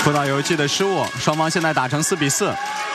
葡萄游击的失误，双方现在打成4比4。